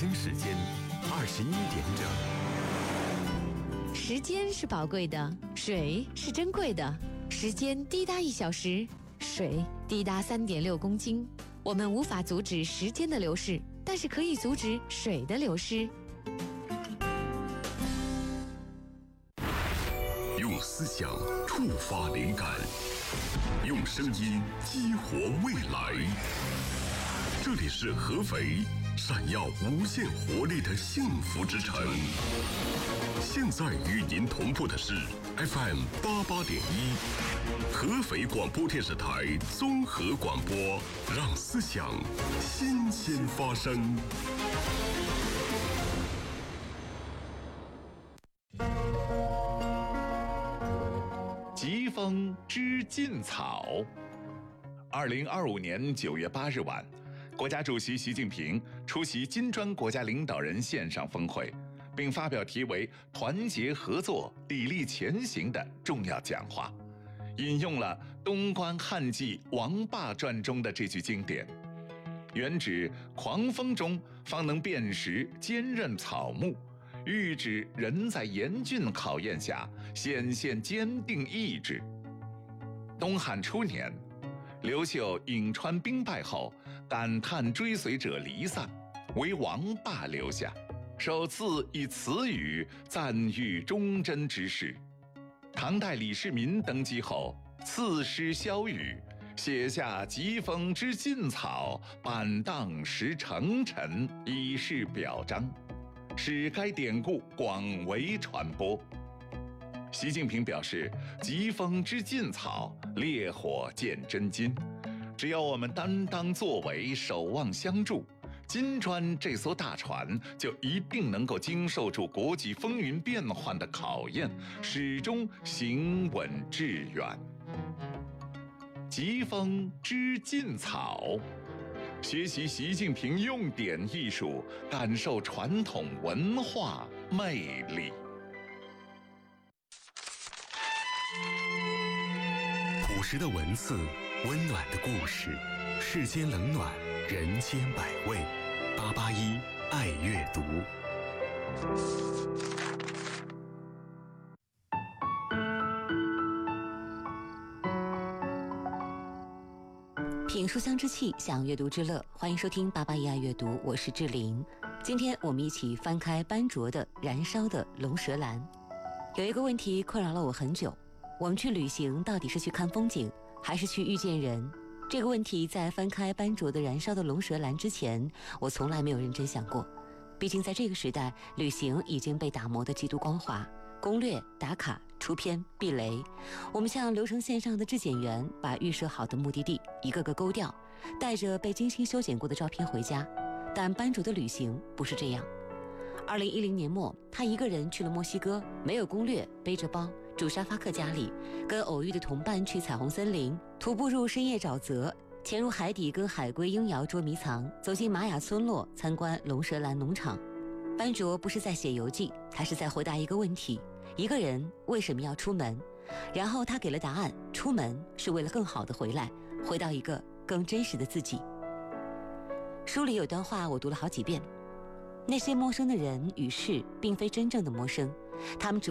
京时间21点整。 时间是宝贵的，水是珍贵的。时间滴答1小时，水滴答3.6公斤。我们无法阻止时间的流逝，但是可以阻止水的流失。 用思想触发灵感，用声音激活未来。这里是合肥，闪耀无限活力的幸福之城。现在与您同步的是 FM 88.1，合肥广播电视台综合广播，让思想新鲜发生。 疾风知劲草。2025年9月8日晚，国家主席习近平出席金砖国家领导人线上峰会，并发表题为“团结合作，砥砺前行”的重要讲话，引用了东关汉记《王霸传》中的这句经典：“原指狂风中方能辨识坚韧草木，喻指人在严峻考验下显现坚定意志。”东汉初年，刘秀颍川兵败后，感叹追随者离散，为王霸留下，首次以此语赞誉忠贞之士。唐代李世民登基后，赐诗萧雨，写下“疾风知劲草，板荡识成臣”，以示表彰，使该典故广为传播。习近平表示，疾风知劲草，烈火见真金。只要我们担当作为，守望相助，金砖这艘大船就一定能够经受住国际风云变幻的考验，始终行稳致远。疾风知劲草，学习习近平用典艺术，感受传统文化魅力。 朴实的文字，温暖的故事，世间冷暖，人间百味。881爱阅读。 品书香之气，享阅读之乐，欢迎收听881爱阅读，我是志玲。今天我们一起翻开班卓的《燃烧的龙舌兰》。有一个问题困扰了我很久，我们去旅行到底是去看风景，还是去遇见人？这个问题在翻开班卓的《燃烧的龙舌兰》之前，我从来没有认真想过。毕竟在这个时代，旅行已经被打磨得极度光滑，攻略、打卡、出片、避雷，我们像流程线上的质检员，把预设好的目的地一个个勾掉，带着被精心修剪过的照片回家。但班卓的旅行不是这样。2010年末，他一个人去了墨西哥，没有攻略，背着包住沙发客家里，跟偶遇的同伴去彩虹森林，徒步入深夜沼泽，潜入海底跟海龟鹰瑶捉迷藏，走进玛雅村落，参观龙舌兰农场。班卓不是在写游记，他是在回答一个问题：一个人为什么要出门？然后他给了答案，出门是为了更好的回来，回到一个更真实的自己。书里有段话我读了好几遍：那些陌生的人与事并非真正的陌生，他们只